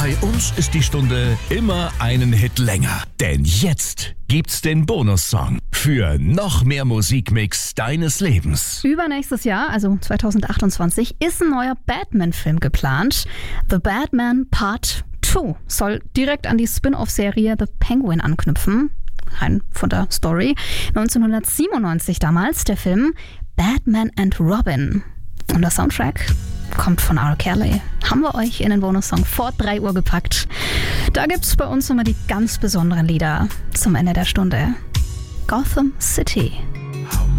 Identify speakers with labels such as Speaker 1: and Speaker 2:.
Speaker 1: Bei uns ist die Stunde immer einen Hit länger. Denn jetzt gibt's den Bonussong für noch mehr Musikmix deines Lebens.
Speaker 2: Übernächstes Jahr, also 2028, ist ein neuer Batman-Film geplant. The Batman Part 2 soll direkt an die Spin-off-Serie The Penguin anknüpfen. Rein von der Story. 1997 damals der Film Batman and Robin. Und der Soundtrack kommt von R. Kelly. Haben wir euch in den Bonussong vor 3 Uhr gepackt. Da gibt's bei uns immer die ganz besonderen Lieder zum Ende der Stunde. Gotham City.